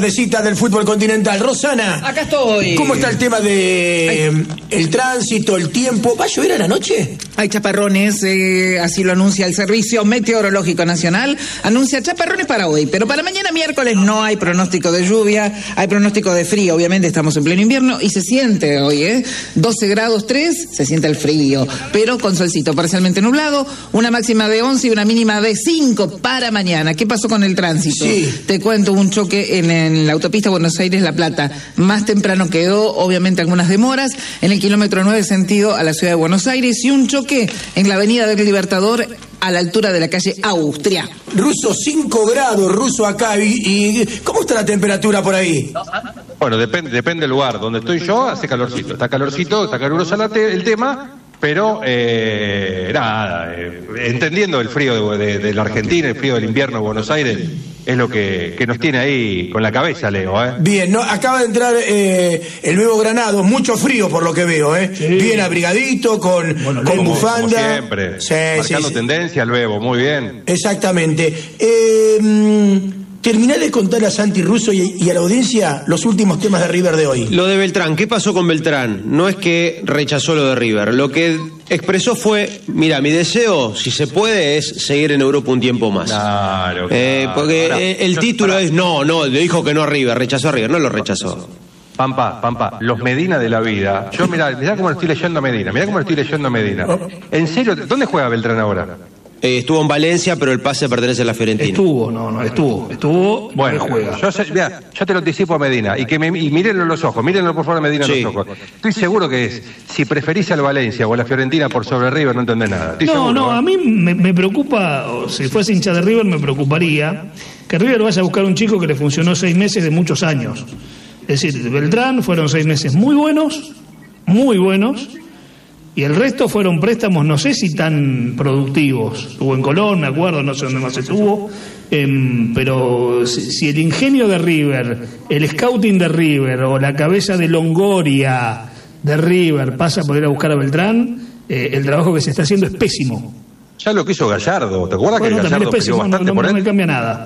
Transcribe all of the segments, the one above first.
De cita del fútbol continental. Rosana, acá estoy. ¿Cómo está el tema de el tránsito, el tiempo? ¿Va a llover a la noche? Hay chaparrones, así lo anuncia el Servicio Meteorológico Nacional. Anuncia chaparrones para hoy, pero para mañana miércoles no hay pronóstico de lluvia, hay pronóstico de frío. Obviamente estamos en pleno invierno y se siente hoy, 12 grados 3, se siente el frío, pero con solcito parcialmente nublado, una máxima de 11 y una mínima de 5 para mañana. ¿Qué pasó con el tránsito? Sí. Te cuento un choque en la autopista Buenos Aires-La Plata. Más temprano quedó, obviamente, algunas demoras en el kilómetro 9 sentido a la ciudad de Buenos Aires y un choque en la avenida del Libertador a la altura de la calle Austria. Ruso, 5 grados, Ruso, acá. ¿Y cómo está la temperatura por ahí? Bueno, depende del lugar. Donde estoy yo hace calorcito. Está caluroso el tema, pero nada, entendiendo el frío de la Argentina, el frío del invierno de Buenos Aires, es lo que nos tiene ahí con la cabeza, Leo. Bien, no, acaba de entrar el nuevo Granados, mucho frío por lo que veo, Sí. Bien abrigadito, con bufanda. Como siempre, sí, marcando tendencia, Luego, muy bien. Exactamente. Terminá de contar a Santi Russo y a la audiencia los últimos temas de River de hoy. Lo de Beltrán, ¿qué pasó con Beltrán? No es que rechazó lo de River, lo que expresó fue, mira, mi deseo, si se puede, es seguir en Europa un tiempo más. Claro. Porque ahora, el título es, no, le dijo que no a River, rechazó a River, no lo rechazó. Pampa, los Medina de la vida. Yo mirá cómo lo estoy leyendo a Medina, En serio, ¿dónde juega Beltrán ahora? Estuvo en Valencia, pero el pase pertenece a la Fiorentina. Estuvo. Bueno, juega. Yo te lo anticipo a Medina. Y mírenlo en los ojos, mírenlo por favor a Medina en los ojos. Estoy seguro que si preferís al Valencia o a la Fiorentina por sobre River, no entendés nada. A mí me preocupa, si fuese hincha de River, me preocuparía que River vaya a buscar un chico que le funcionó 6 meses de muchos años. Es decir, Beltrán fueron 6 meses muy buenos, y el resto fueron préstamos, no sé si tan productivos. Estuvo en Colón, me acuerdo, no sé dónde más estuvo, pero si el ingenio de River, el scouting de River o la cabeza de Longoria de River pasa por ir a buscar a Beltrán, el trabajo que se está haciendo es pésimo. Ya lo que hizo Gallardo, ¿te acuerdas que Gallardo es pésimo, no me cambia nada.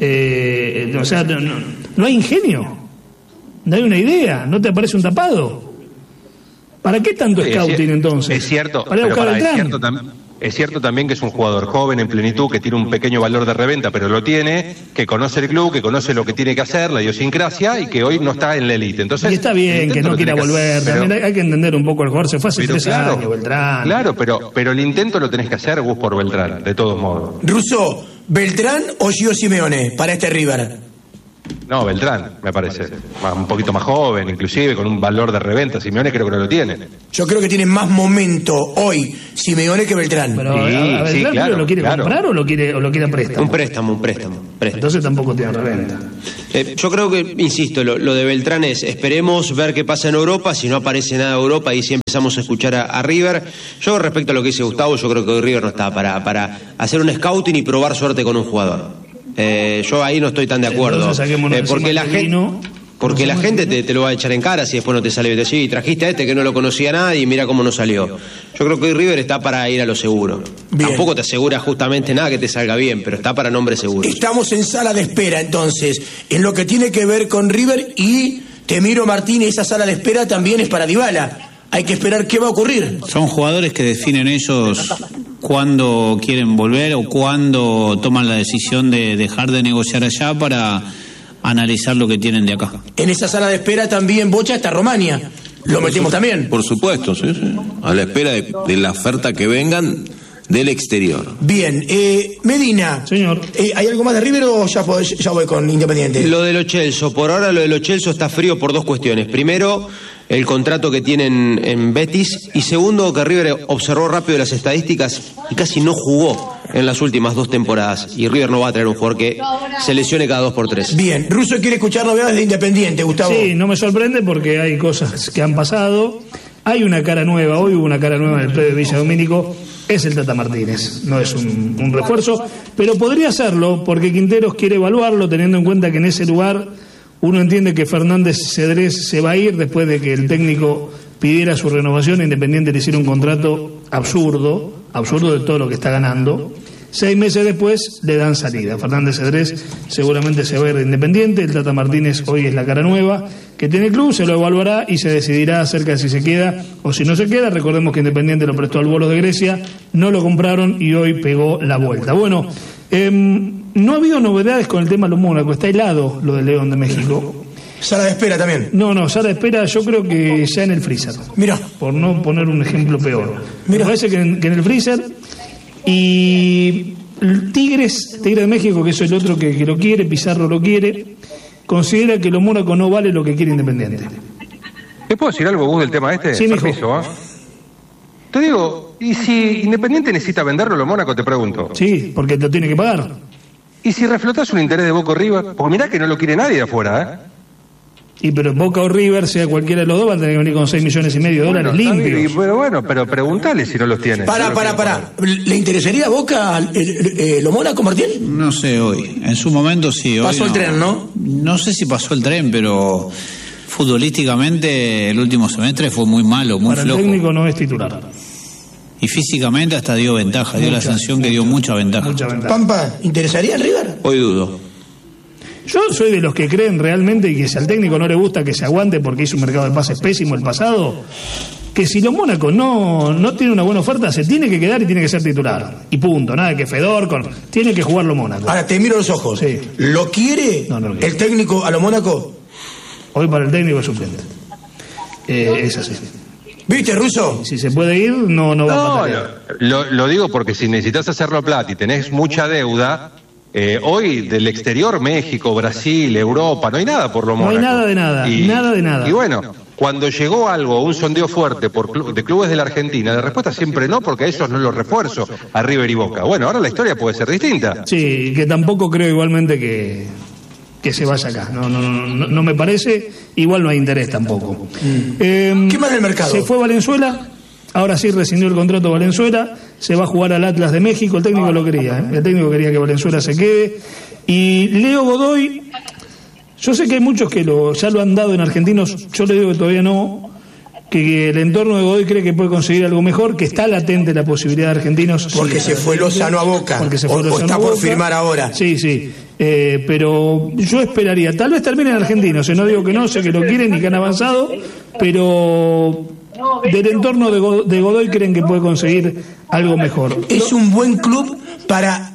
No hay ingenio, no hay una idea, no te aparece un tapado. ¿Para qué tanto scouting entonces? Es cierto, para buscar es cierto también que es un jugador joven, en plenitud, que tiene un pequeño valor de reventa, pero lo tiene, que conoce el club, que conoce lo que tiene que hacer, la idiosincrasia, y que hoy no está en la élite. Entonces, y está bien que no quiera volver, también hay que entender un poco el jugador, se fue hace 13 años, Beltrán. Claro, pero el intento lo tenés que hacer, Gus, por Beltrán, de todos modos. Russo, ¿Beltrán o Gio Simeone para este River? No, Beltrán, me parece. Un poquito más joven, inclusive, con un valor de reventa. Simeone creo que no lo tiene. Yo creo que tiene más momento hoy Simeone que Beltrán. Pero a Beltrán, claro, ¿lo quiere comprar o lo quiere a préstamo? Un préstamo. Entonces tampoco tiene reventa. Yo creo que, insisto, lo de Beltrán es, esperemos ver qué pasa en Europa, si no aparece nada de Europa y si empezamos a escuchar a River. Yo, respecto a lo que dice Gustavo, yo creo que hoy River no está para hacer un scouting y probar suerte con un jugador. Yo ahí no estoy tan de acuerdo, porque la gente te lo va a echar en cara si después no te sale bien. Sí, trajiste a este que no lo conocía nadie y mira cómo no salió. Yo creo que hoy River está para ir a lo seguro. Bien. Tampoco te asegura justamente nada que te salga bien, pero está para nombre seguro. Estamos en sala de espera entonces, en lo que tiene que ver con River, y Temiro Martínez, esa sala de espera también es para Dybala. Hay que esperar qué va a ocurrir. Son jugadores que definen ellos cuándo quieren volver o cuándo toman la decisión de dejar de negociar allá para analizar lo que tienen de acá. En esa sala de espera también, Bocha, está Romania. ¿Lo metemos también? Por supuesto, sí. A la espera de la oferta que vengan del exterior. Bien, Medina. Señor. ¿Hay algo más de River o ya voy con Independiente? Lo de Lo Celso, por ahora lo de Lo Celso está frío por 2 cuestiones. Primero, el contrato que tienen en Betis, y segundo, que River observó rápido las estadísticas y casi no jugó en las últimas 2 temporadas, y River no va a traer un jugador que se lesione cada 2 por 3. Bien, Russo quiere escuchar novedades de Independiente, Gustavo. Sí, no me sorprende porque hay cosas que han pasado. Hay una cara nueva, hoy hubo una cara nueva en el predio de Villa Domínico, es el Tata Martínez, no es un refuerzo, pero podría serlo porque Quinteros quiere evaluarlo, teniendo en cuenta que en ese lugar uno entiende que Fernández Cedrés se va a ir después de que el técnico pidiera su renovación. Independiente le hiciera un contrato absurdo de todo lo que está ganando. 6 meses después le dan salida. Fernández Cedrés seguramente se va a ir de Independiente. El Tata Martínez hoy es la cara nueva que tiene el club, se lo evaluará y se decidirá acerca de si se queda o si no se queda. Recordemos que Independiente lo prestó al Bolos de Grecia, no lo compraron y hoy pegó la vuelta. Bueno, no ha habido novedades con el tema de los Mónaco, está helado lo del León de México. Sala de espera también. No, sala de espera yo creo que ya en el freezer. Mira. Por no poner un ejemplo peor. Mirá. Me parece que en el freezer. Y Tigre de México, que es el otro que lo quiere, Pizarro lo quiere, considera que los Mónaco no vale lo que quiere Independiente. ¿Te puedo decir algo vos del tema este? Sí, Permiso, Te digo, ¿y si Independiente necesita venderlo los Mónaco? Te pregunto. Sí, porque lo tiene que pagar. ¿Y si reflotás un interés de Boca o River? Porque mirá que no lo quiere nadie de afuera, Y pero Boca o River, sea cualquiera de los dos, van a tener que venir con $6,5 millones de dólares limpios. Pero preguntale si no los tiene. Pará. ¿Le interesaría a Boca lo Mónaco, Martín? No sé hoy. En su momento sí. Hoy pasó el tren, ¿no? No sé si pasó el tren, pero futbolísticamente el último semestre fue muy malo, muy Para flojo. El técnico no es titular. Y físicamente hasta dio ventaja, dio la sensación que dio mucha ventaja. Pampa, ¿interesaría al River? Hoy dudo. Yo soy de los que creen realmente y que si al técnico no le gusta que se aguante porque hizo un mercado de pases pésimo el pasado, que si los Mónaco no tiene una buena oferta, se tiene que quedar y tiene que ser titular. Y punto, nada que Fedor, tiene que jugar los Mónaco. Ahora te miro los ojos. Sí. ¿Lo quiere No lo quiere. el técnico a los Mónaco? Hoy para el técnico es suplente. Es así. ¿Viste, Russo? Si se puede ir, no va a pelear. Lo digo porque si necesitas hacerlo plata y tenés mucha deuda, hoy del exterior, México, Brasil, Europa, no hay nada por lo Mónaco. No hay nada de nada. Y bueno, cuando llegó algo, un sondeo fuerte de clubes de la Argentina, la respuesta siempre no, porque a esos no los refuerzo, a River y Boca. Bueno, ahora la historia puede ser distinta. Sí, que tampoco creo igualmente que se vaya acá. No me parece. Igual no hay interés tampoco. ¿Qué más del mercado? Se fue Valenzuela. Ahora sí rescindió el contrato Valenzuela. Se va a jugar al Atlas de México. El técnico lo quería. El técnico quería que Valenzuela se quede. Y Leo Godoy. Yo sé que hay muchos que ya lo han dado en Argentinos. Yo le digo que todavía no. Que el entorno de Godoy cree que puede conseguir algo mejor, que está latente la posibilidad de Argentinos. Porque se fue Lozano a Boca. Porque se fue o está por firmar ahora. Sí. Pero yo esperaría, tal vez termine en Argentinos, no digo que no, sé que lo quieren y que han avanzado, pero del entorno de Godoy creen que puede conseguir algo mejor. Es un buen club para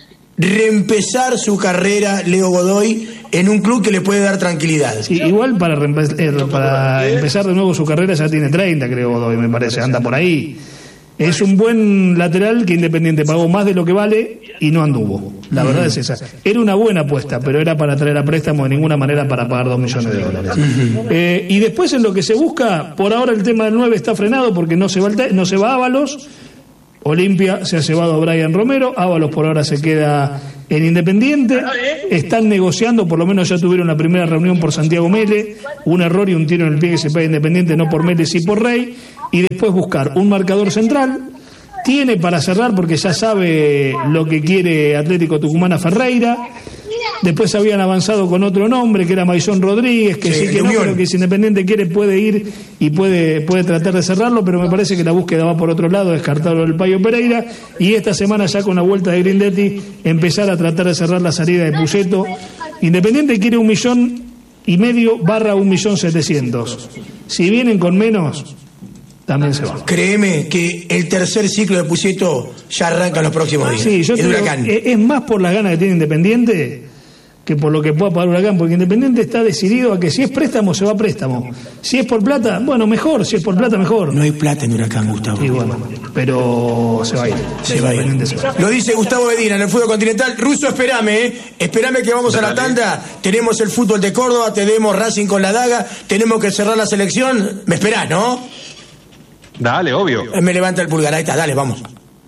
reempezar su carrera, Leo Godoy, en un club que le puede dar tranquilidad. Sí, igual para empezar de nuevo su carrera ya tiene 30, creo Godoy, me parece, anda por ahí. Es un buen lateral que Independiente pagó más de lo que vale y no anduvo. La verdad es esa. Era una buena apuesta, pero era para traer a préstamo, de ninguna manera para pagar $2 millones. Y después en lo que se busca, por ahora el tema del 9 está frenado porque no se va Ábalos. Olimpia se ha llevado a Brian Romero, Ábalos por ahora se queda en Independiente, están negociando, por lo menos ya tuvieron la primera reunión por Santiago Mele, un error y un tiro en el pie que se paga Independiente, no por Mele, sí por Rey, y después buscar un marcador central, tiene para cerrar porque ya sabe lo que quiere Atlético Tucumán a Ferreira. Después habían avanzado con otro nombre que era Maison Rodríguez, que sí que no, pero que si Independiente quiere puede ir y puede tratar de cerrarlo, pero me parece que la búsqueda va por otro lado, descartarlo del Payo Pereira, y esta semana ya con la vuelta de Grindetti empezar a tratar de cerrar la salida de Pusetto. Independiente quiere 1,5 millones barra 1.700.000. Si vienen con menos, también se va. Créeme que el tercer ciclo de Pusetto ya arranca en los próximos días. Sí, yo creo que es más por las ganas que tiene Independiente que por lo que pueda pagar Huracán, porque Independiente está decidido a que si es préstamo, se va a préstamo. Si es por plata, bueno, mejor. Si es por plata, mejor. No hay plata en Huracán, Gustavo. Sí, bueno, pero se va a ir. Se va a ir. Lo dice Gustavo Medina en el fútbol continental. Russo, espérame, Espérame que vamos a la tanda. Tenemos el fútbol de Córdoba, tenemos Racing con la daga, tenemos que cerrar la selección. ¿Me esperás, no? Dale, obvio. Me levanta el pulgar, ahí está, dale, vamos.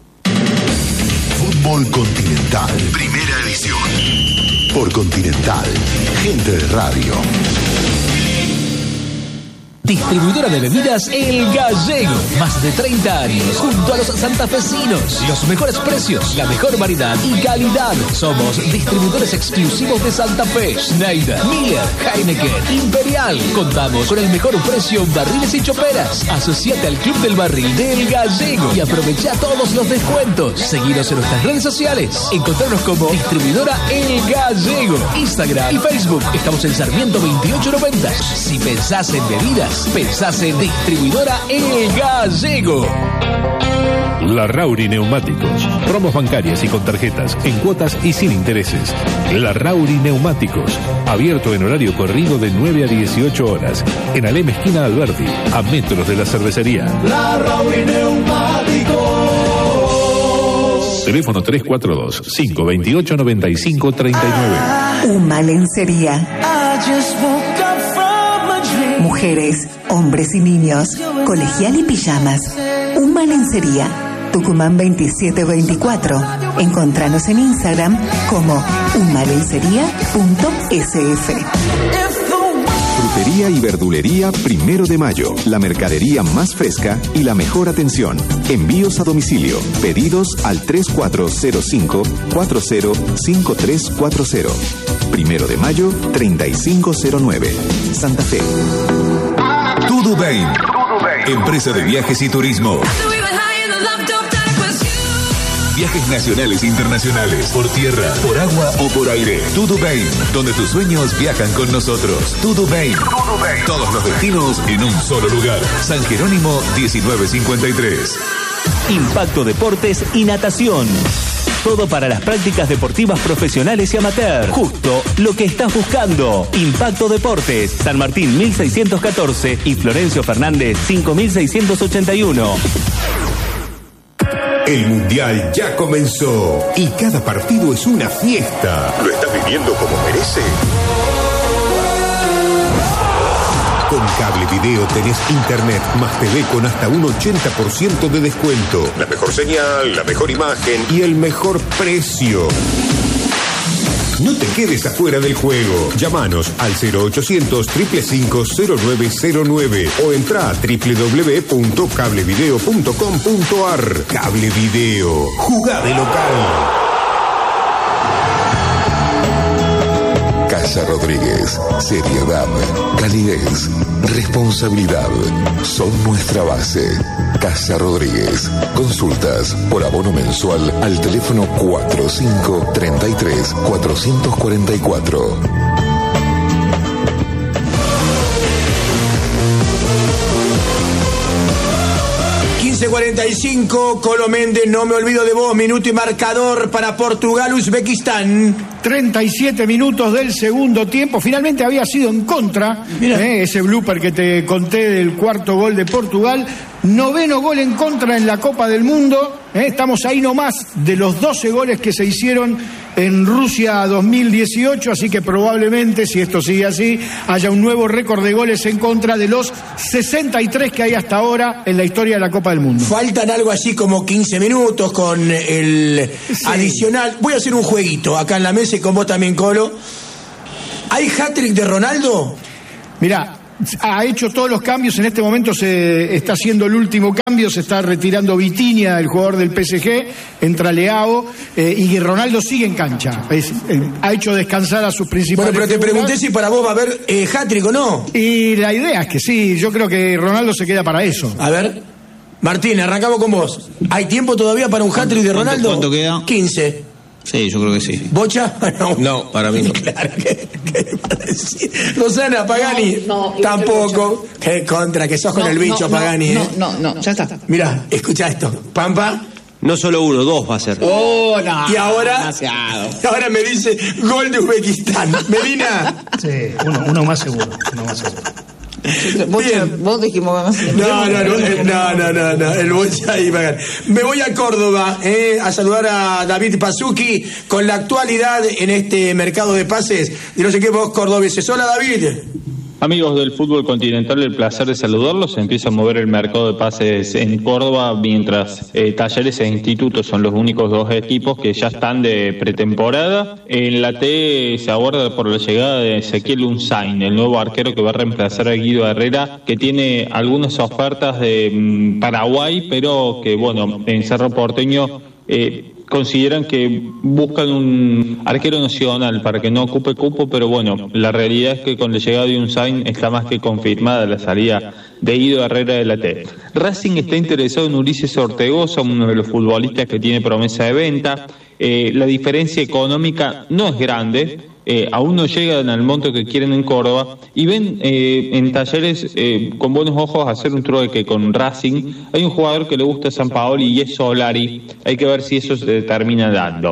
Fútbol Continental, primera edición. Por Continental, gente de radio. Distribuidora de bebidas El Gallego. Más de 30 años junto a los santafesinos. Los mejores precios, la mejor variedad y calidad. Somos distribuidores exclusivos de Santa Fe. Schneider, Miller, Heineken, Imperial. Contamos con el mejor precio en barriles y choperas. Asociate al Club del Barril de El Gallego y aprovecha todos los descuentos. Seguinos en nuestras redes sociales. Encontrarnos como Distribuidora El Gallego. Instagram y Facebook. Estamos en Sarmiento 2890. Si pensás en bebidas, pensás en Distribuidora El Gallego. Larrauri Neumáticos. Promos bancarias y con tarjetas, en cuotas y sin intereses. Larrauri Neumáticos. Abierto en horario corrido de 9 a 18 horas. En Alem esquina Alberti, a metros de la cervecería. Larrauri Neumáticos. Teléfono 342-528-9539. Uma Lencería. Mujeres, hombres y niños, colegial y pijamas. Uma Lencería. Tucumán 2724. Encontranos en Instagram como umalencería.sf. Frutería y verdulería 1 de Mayo. La mercadería más fresca y la mejor atención. Envíos a domicilio. Pedidos al 3405-405340. 1 de Mayo 3509. Santa Fe. Tudubain. Empresa de viajes y turismo. Viajes nacionales e internacionales, por tierra, por agua o por aire. Tudubain, donde tus sueños viajan con nosotros. Tudubain. Todos los destinos en un solo lugar. San Jerónimo 1953. Impacto Deportes y Natación. Todo para las prácticas deportivas profesionales y amateur. Justo lo que estás buscando. Impacto Deportes, San Martín 1614 y Florencio Fernández 5681. El Mundial ya comenzó y cada partido es una fiesta. ¿Lo estás viviendo como merece? Con Cable Video tenés internet más TV con hasta un 80% de descuento. La mejor señal, la mejor imagen y el mejor precio. No te quedes afuera del juego. Llámanos al 0800-555-0909 o entra a www.cablevideo.com.ar. Cable Video. Jugá de local. Casa Rodríguez. Seriedad, calidez, responsabilidad son nuestra base. Casa Rodríguez. Consultas por abono mensual al teléfono 4533-444. ...15:45, Colo Méndez, no me olvido de vos, minuto y marcador para Portugal-Uzbekistán. 37 minutos del segundo tiempo, finalmente había sido en contra, ese blooper que te conté del cuarto gol de Portugal, 9º gol en contra en la Copa del Mundo, estamos ahí nomás de los 12 goles que se hicieron en Rusia 2018, así que probablemente, si esto sigue así, haya un nuevo récord de goles en contra de los 63 que hay hasta ahora en la historia de la Copa del Mundo. Faltan algo así como 15 minutos con el adicional. Voy a hacer un jueguito acá en la mesa y con vos también, Colo. ¿Hay hat-trick de Ronaldo? Mirá, ha hecho todos los cambios, en este momento se está haciendo el último cambio, se está retirando Vitinha, el jugador del PSG, entra Leao y Ronaldo sigue en cancha. Ha hecho descansar a sus principales. Bueno, pero te pregunté si para vos va a haber hat-trick o no. Y la idea es que sí, yo creo que Ronaldo se queda para eso. A ver, Martín, arrancamos con vos. ¿Hay tiempo todavía para un hat-trick de Ronaldo? ¿Cuánto queda? 15. Sí, yo creo que sí. ¿Bocha? No, para mí no. Claro, ¿qué va a decir? Rosana, Pagani. No, tampoco. Qué contra, que sos con el bicho, Pagani. No, ya está. Mirá, escucha esto. Pampa. No solo uno, dos va a ser. Oh, no. Y ahora. Demasiado. Ahora me dice gol de Uzbekistán. Medina. Sí, uno más seguro. Vos dijimos No, el Bocha y Pagani. Me voy a Córdoba a saludar a David Pazuki con la actualidad en este mercado de pases de los equipos cordobeses. Hola, David. Amigos del fútbol continental, el placer de saludarlos. Se empieza a mover el mercado de pases en Córdoba, mientras Talleres e Instituto son los únicos dos equipos que ya están de pretemporada. En la T se aguarda por la llegada de Ezequiel Unzain, el nuevo arquero que va a reemplazar a Guido Herrera, que tiene algunas ofertas de Paraguay, pero que, bueno, en Cerro Porteño consideran que buscan un arquero nacional para que no ocupe cupo, pero bueno, la realidad es que con la llegada de Unzain está más que confirmada la salida de Guido Herrera de la T. Racing está interesado en Ulises Ortegoza, uno de los futbolistas que tiene promesa de venta. La diferencia económica no es grande, aún no llegan al monto que quieren en Córdoba, y ven en Talleres con buenos ojos hacer un trueque con Racing. Hay un jugador que le gusta a Sampaoli y es Solari, hay que ver si eso se termina dando.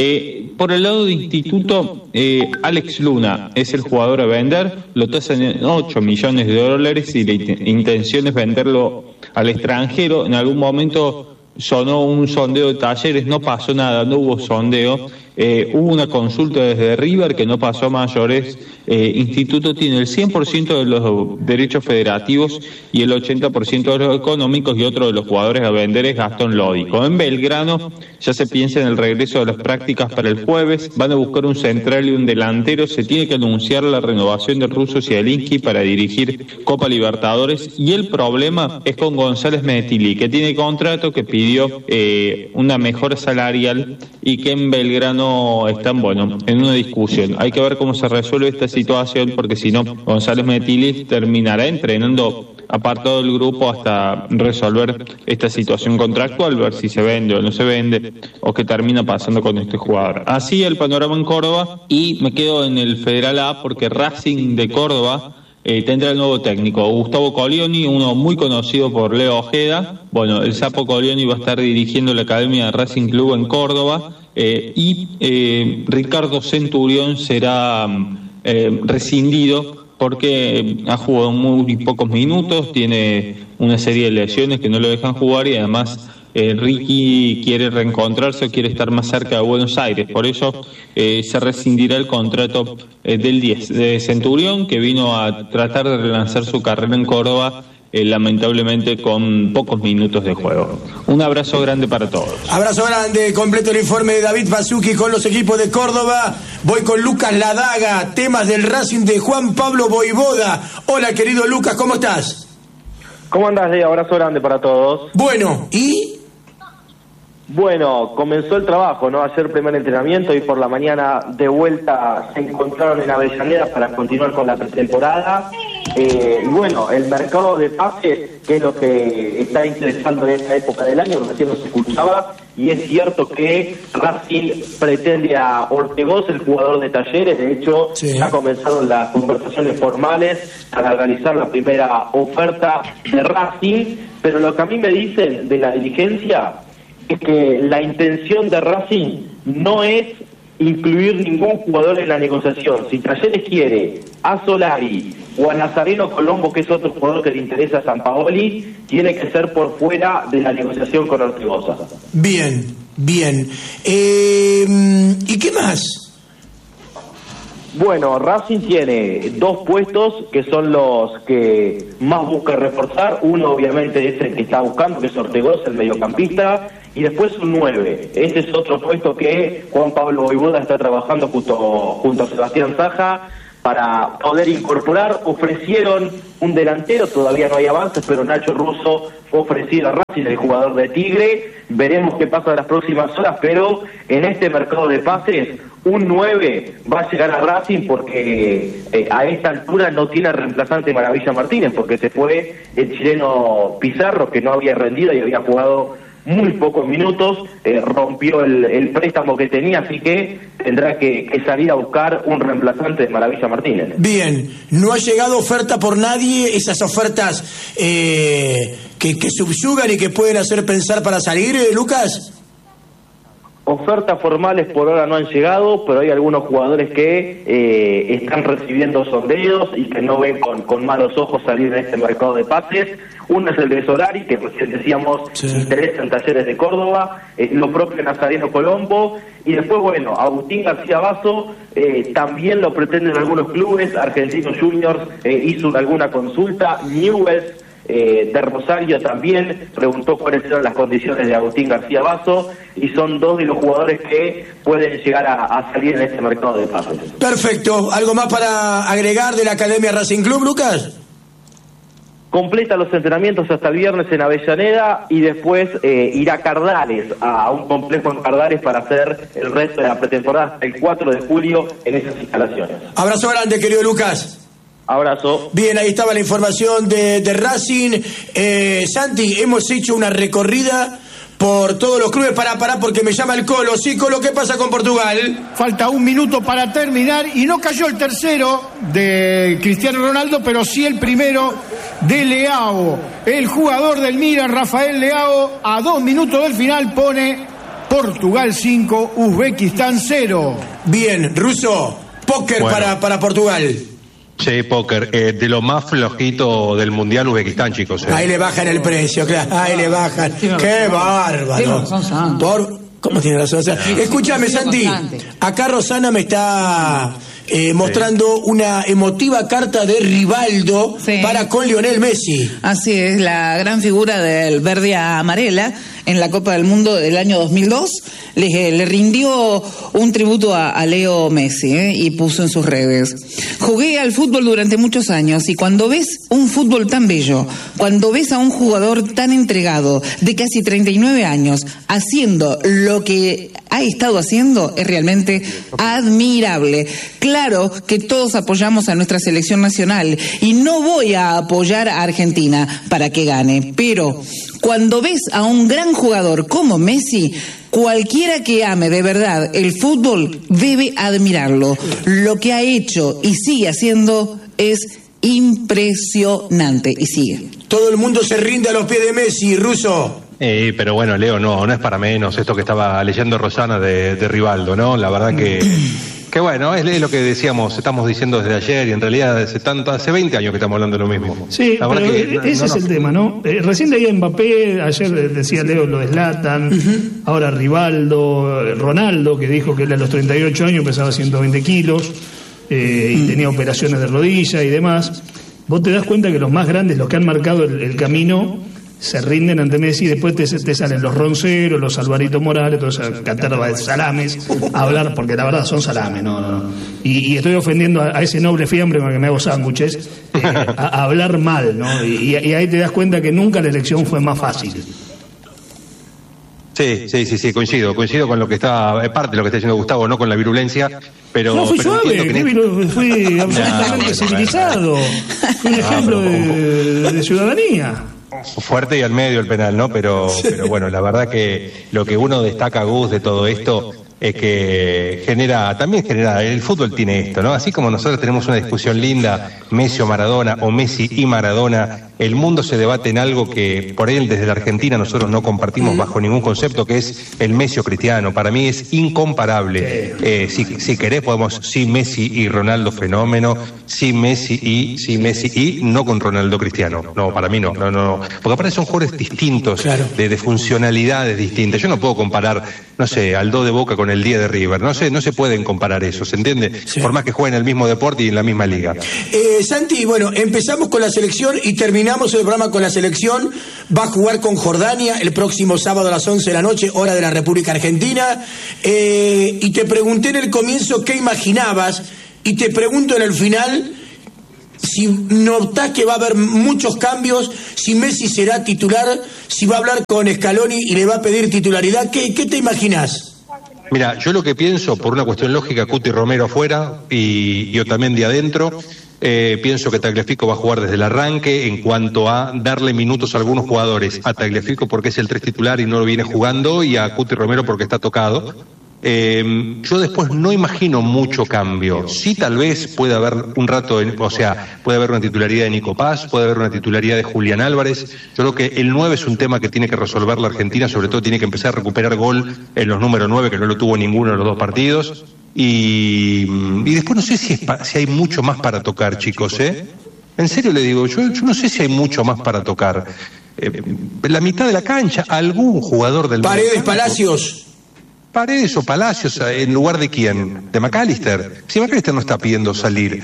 Por el lado de Instituto, Alex Luna es el jugador a vender, lo tasan en $8 millones y la intención es venderlo al extranjero. En algún momento sonó un sondeo de Talleres, no pasó nada, no hubo sondeo. Hubo una consulta desde River que no pasó a mayores. Instituto tiene el 100% de los derechos federativos y el 80% de los económicos, y otro de los jugadores a vender es Gastón Lódico. En Belgrano ya se piensa en el regreso de las prácticas para el jueves, van a buscar un central y un delantero, se tiene que anunciar la renovación de Russo Zielinski para dirigir Copa Libertadores, y el problema es con González Metili, que tiene contrato, que pidió una mejora salarial y que en Belgrano están, bueno, en una discusión. Hay que ver cómo se resuelve esta situación, porque si no, González Metili terminará entrenando apartado del grupo hasta resolver esta situación contractual, ver si se vende o no se vende, o qué termina pasando con este jugador. Así el panorama en Córdoba, y me quedo en el Federal A porque Racing de Córdoba tendrá el nuevo técnico, Gustavo Colioni, uno muy conocido por Leo Ojeda. Bueno, el Sapo Colioni va a estar dirigiendo la Academia de Racing Club en Córdoba, y Ricardo Centurión será rescindido porque ha jugado muy pocos minutos, tiene una serie de lesiones que no lo dejan jugar, y además Ricky quiere reencontrarse o quiere estar más cerca de Buenos Aires. Por eso se rescindirá el contrato del 10 de Centurión, que vino a tratar de relanzar su carrera en Córdoba, lamentablemente con pocos minutos de juego. Un abrazo grande para todos. Abrazo grande, completo el informe de David Baszucki con los equipos de Córdoba. Voy con Lucas Ladaga, temas del Racing de Juan Pablo Voivoda. Hola, querido Lucas, ¿cómo estás? ¿Cómo andás, Leo? Abrazo grande para todos. Bueno, ¿y? Bueno, comenzó el trabajo, ¿no? Ayer primer entrenamiento y por la mañana de vuelta se encontraron en Avellaneda para continuar con la pretemporada. Y bueno, el mercado de pases, que es lo que está interesando en esta época del año, recién nos escuchaba, y es cierto que Racing pretende a Ortegoza, el jugador de Talleres. De hecho, ya comenzaron las conversaciones formales para realizar la primera oferta de Racing, pero lo que a mí me dicen de la dirigencia es que la intención de Racing no es incluir ningún jugador en la negociación. Si Talleres quiere a Solari o a Nazareno Colombo, que es otro jugador que le interesa a Sampaoli, tiene que ser por fuera de la negociación con Ortegoza. Bien, bien. ¿Y qué más? Bueno, Racing tiene dos puestos que son los que más busca reforzar. Uno obviamente es el que está buscando, que es Ortegoza, el mediocampista, y después un 9. Este es otro puesto que Juan Pablo Voivoda está trabajando junto a Sebastián Saja para poder incorporar. Ofrecieron un delantero, todavía no hay avances, pero Nacho Russo fue ofrecido a Racing, el jugador de Tigre. Veremos qué pasa en las próximas horas, pero en este mercado de pases un 9 va a llegar a Racing, porque a esta altura no tiene reemplazante Maravilla Martínez, porque se fue el chileno Pizarro, que no había rendido y había jugado muy pocos minutos, rompió el préstamo que tenía, así que tendrá que salir a buscar un reemplazante de Maravilla Martínez. Bien, no ha llegado oferta por nadie, esas ofertas que subyugan y que pueden hacer pensar para salir, Lucas. Ofertas formales por ahora no han llegado, pero hay algunos jugadores que están recibiendo sondeos y que no ven con malos ojos salir de este mercado de pases. Uno es el de Solari, que recién decíamos interesa en Talleres de Córdoba, lo propio Nazareno Colombo, y después, bueno, Agustín García Basso también lo pretenden algunos clubes. Argentinos Juniors hizo alguna consulta, Newell's de Rosario también preguntó cuáles eran las condiciones de Agustín García Basso, y son dos de los jugadores que pueden llegar a salir en este mercado de pases. Perfecto. ¿Algo más para agregar de la Academia Racing Club, Lucas? Completa los entrenamientos hasta el viernes en Avellaneda y después irá a Cardales, a un complejo en Cardales, para hacer el resto de la pretemporada el 4 de julio en esas instalaciones. Abrazo grande, querido Lucas. Abrazo. Bien, ahí estaba la información de Racing. Santi, hemos hecho una recorrida por todos los clubes. Pará, porque me llama el Colo. Sí, Colo, ¿qué pasa con Portugal? Falta un minuto para terminar y no cayó el tercero de Cristiano Ronaldo, pero sí el primero de Leao. El jugador del Milan, Rafael Leao, a 2 minutos del final pone Portugal 5, Uzbekistán 0. Bien, Russo, póker para Portugal. Sí, póker, de lo más flojito del Mundial Uzbekistán, chicos. Ahí le bajan el precio, claro. Ahí le bajan. ¡Qué bárbaro! ¿Cómo tiene razón? Escúchame, Santi. Acá Rosana me está mostrando una emotiva carta de Rivaldo para con Lionel Messi. Así es, la gran figura del verde amarela en la Copa del Mundo del año 2002 le rindió un tributo a Leo Messi y puso en sus redes: jugué al fútbol durante muchos años y cuando ves un fútbol tan bello, cuando ves a un jugador tan entregado de casi 39 años haciendo lo que ha estado haciendo, es realmente admirable. Claro que todos apoyamos a nuestra selección nacional y no voy a apoyar a Argentina para que gane, pero cuando ves a un gran jugador como Messi, cualquiera que ame de verdad el fútbol debe admirarlo. Lo que ha hecho y sigue haciendo es impresionante. Y sigue. Todo el mundo se rinde a los pies de Messi, Russo. Pero bueno, Leo, no es para menos esto que estaba leyendo Rosana de Rivaldo, ¿no? La verdad que bueno, es lo que decíamos, estamos diciendo desde ayer, y en realidad hace 20 años que estamos hablando de lo mismo. Sí, la verdad pero ese es el tema, ¿no? Recién leía Mbappé, ayer decía Leo lo de Zlatan, ahora Rivaldo, Ronaldo, que dijo que él a los 38 años pesaba 120 kilos y tenía operaciones de rodilla y demás. Vos te das cuenta que los más grandes, los que han marcado el camino, se rinden ante Messi, y después te salen los Ronceros, los Alvarito Morales, toda esa caterva de salames a hablar, porque la verdad son salames, no. Y estoy ofendiendo a ese noble fiambre con el que me hago sándwiches, a hablar mal, ¿no? Y ahí te das cuenta que nunca la elección fue más fácil. Sí, coincido con lo que está, parte de lo que está diciendo Gustavo, no con la virulencia, pero... No, fui suave, fui absolutamente civilizado, fui un ejemplo de ciudadanía. Fuerte y al medio el penal, ¿no? Pero bueno, la verdad que lo que uno destaca, Gus, de todo esto es que también genera, el fútbol tiene esto, ¿no? Así como nosotros tenemos una discusión linda, Messi o Maradona, o Messi y Maradona, el mundo se debate en algo que por él desde la Argentina nosotros no compartimos bajo ningún concepto, que es el Messi o Cristiano. Para mí es incomparable. Si querés podemos, sí, Messi y Ronaldo fenómeno, sí Messi y no con Ronaldo Cristiano. No, para mí no. Porque aparte son jugadores distintos, claro, de funcionalidades distintas. Yo no puedo comparar, no sé, al 2 de Boca con el 10 de River. No se pueden comparar eso, ¿se entiende? Sí. Por más que jueguen el mismo deporte y en la misma liga. Santi, bueno, empezamos con la selección y terminamos el programa con la selección. Va a jugar con Jordania el próximo sábado a las 11 de la noche, hora de la República Argentina. Y te pregunté en el comienzo qué imaginabas, y te pregunto en el final si notás que va a haber muchos cambios, si Messi será titular, si va a hablar con Scaloni y le va a pedir titularidad. ¿Qué te imaginás? Mira, yo lo que pienso, por una cuestión lógica, Cuti Romero afuera y Otamendi adentro. Pienso que Tagliafico va a jugar desde el arranque. En cuanto a darle minutos a algunos jugadores, a Tagliafico porque es el 3 titular y no lo viene jugando, y a Cuti Romero porque está tocado. yo después no imagino mucho cambio. Sí, tal vez puede haber un rato, puede haber una titularidad de Nico Paz, puede haber una titularidad de Julián Álvarez. Yo creo que el 9 es un tema que tiene que resolver la Argentina, sobre todo tiene que empezar a recuperar gol en los números 9, que no lo tuvo ninguno de los dos partidos. Y después no sé si hay mucho más para tocar, chicos, En serio le digo, yo no sé si hay mucho más para tocar. La mitad de la cancha, algún jugador del... Paredes, Palacios. Paredes o Palacios, ¿en lugar de quién? ¿De McAllister? Si McAllister no está pidiendo salir.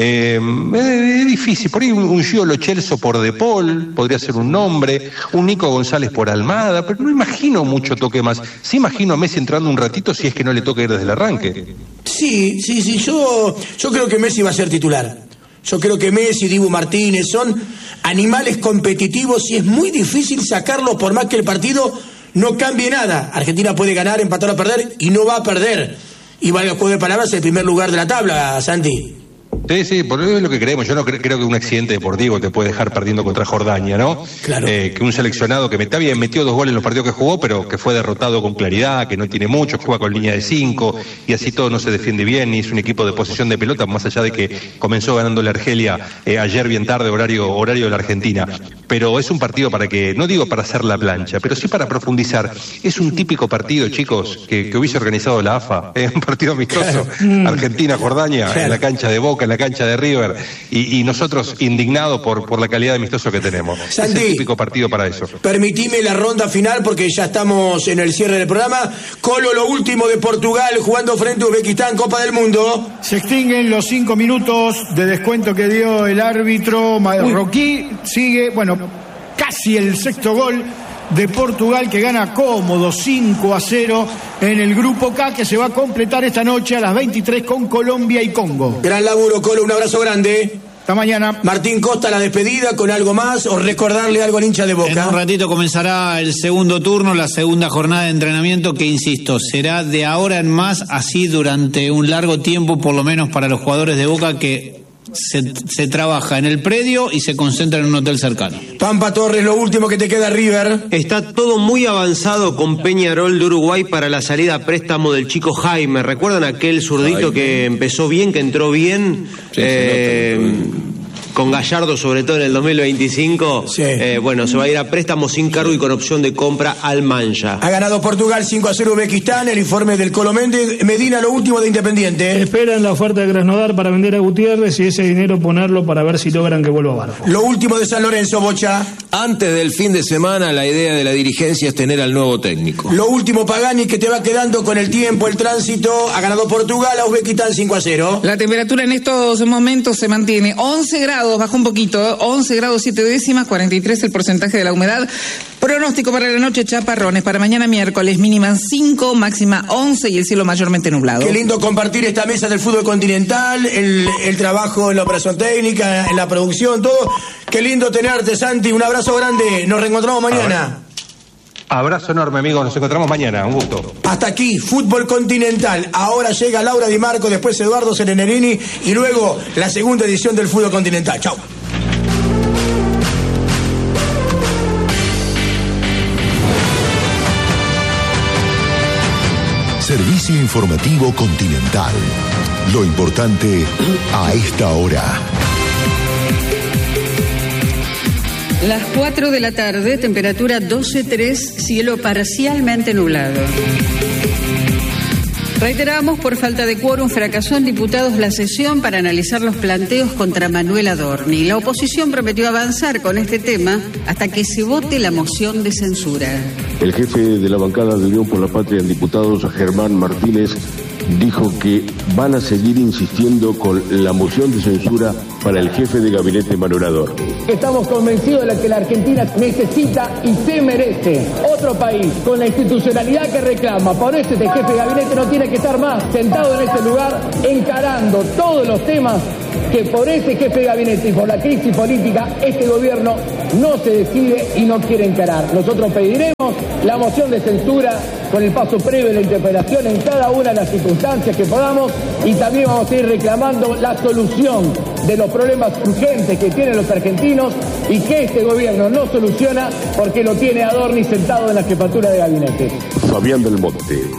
Es difícil, por ahí un Gio Lo Celso por De Paul, podría ser un nombre, un Nico González por Almada, pero no imagino mucho toque más. Sí imagino a Messi entrando un ratito si es que no le toca ir desde el arranque. Sí, yo creo que Messi va a ser titular. Yo creo que Messi, Dibu Martínez son animales competitivos y es muy difícil sacarlos por más que el partido no cambie nada. Argentina puede ganar, empatar o perder y no va a perder. Y valga el juego de palabras, el primer lugar de la tabla, Santi. Sí, por eso es lo que creemos. Yo no creo que un accidente deportivo te puede dejar perdiendo contra Jordania, ¿no? Claro. Que un seleccionado que está bien, metió 2 goles en los partidos que jugó, pero que fue derrotado con claridad, que no tiene mucho, juega con línea de 5, y así todo no se defiende bien, ni es un equipo de posesión de pelota, más allá de que comenzó ganando la Argelia ayer bien tarde, horario de la Argentina. Pero es un partido para que, no digo para hacer la plancha, pero sí para profundizar. Es un típico partido, chicos, que hubiese organizado la AFA, un partido amistoso, Argentina-Jordania, en la cancha de Boca, en la cancha de River, y nosotros indignados por la calidad de amistoso que tenemos. Santi, es el típico partido para eso. Permitime la ronda final porque ya estamos en el cierre del programa. Colo, lo último de Portugal jugando frente a Uzbekistán, Copa del Mundo. Se extinguen los 5 minutos de descuento que dio el árbitro marroquí. Sigue, casi el sexto gol de Portugal, que gana cómodo 5-0 en el grupo K, que se va a completar esta noche a las 23 con Colombia y Congo. Gran laburo, Colo, un abrazo grande. Hasta mañana. Martín Costa, la despedida con algo más o recordarle algo al hincha de Boca. En un ratito comenzará el segundo turno, la segunda jornada de entrenamiento, que insisto, será de ahora en más, así durante un largo tiempo, por lo menos para los jugadores de Boca, que se trabaja en el predio y se concentra en un hotel cercano. Pampa Torres, lo último que te queda, River. Está todo muy avanzado con Peñarol de Uruguay para la salida a préstamo del chico Jaime. ¿Recuerdan aquel zurdito que empezó bien, que entró bien? Con Gallardo, sobre todo en el 2025, sí. Se va a ir a préstamo sin cargo y con opción de compra al Mancha. Ha ganado Portugal 5-0 Uzbekistán, el informe del Colo Méndez. Medina, lo último de Independiente. Esperan la oferta de Krasnodar para vender a Gutiérrez y ese dinero ponerlo para ver si logran que vuelva a Barco. Lo último de San Lorenzo, Bocha. Antes del fin de semana, la idea de la dirigencia es tener al nuevo técnico. Lo último, Pagani, que te va quedando con el tiempo, el tránsito. Ha ganado Portugal a Uzbekistán 5-0. La temperatura en estos momentos se mantiene 11 grados, bajó un poquito, 11 grados 7 décimas, 43 el porcentaje de la humedad. Pronóstico para la noche, chaparrones. Para mañana miércoles, mínima 5, máxima 11 y el cielo mayormente nublado. Qué lindo compartir esta mesa del fútbol continental, el trabajo en la operación técnica, en la producción, todo. Qué lindo tenerte, Santi. Un abrazo grande. Nos reencontramos mañana. Abrazo enorme, amigos. Nos encontramos mañana. Un gusto. Hasta aquí, Fútbol Continental. Ahora llega Laura Di Marco, después Eduardo Serenerini y luego la segunda edición del Fútbol Continental. Chau. Servicio informativo Continental. Lo importante a esta hora. Las 4 de la tarde, temperatura 12,3, cielo parcialmente nublado. Reiteramos, por falta de quórum, fracasó en diputados la sesión para analizar los planteos contra Manuel Adorni. La oposición prometió avanzar con este tema hasta que se vote la moción de censura. El jefe de la bancada de Unión por la Patria en diputados, Germán Martínez, dijo que van a seguir insistiendo con la moción de censura para el jefe de gabinete Manuel Adorni. Estamos convencidos de que la Argentina necesita y se merece otro país con la institucionalidad que reclama. Por eso este jefe de gabinete no tiene que estar más sentado en este lugar encarando todos los temas que por ese jefe de gabinete y por la crisis política este gobierno no se decide y no quiere encarar. Nosotros pediremos la moción de censura con el paso previo de la interpelación en cada una de las circunstancias que podamos y también vamos a ir reclamando la solución de los problemas urgentes que tienen los argentinos y que este gobierno no soluciona porque lo tiene Adorni sentado en la jefatura de gabinete. Fabián del Monte.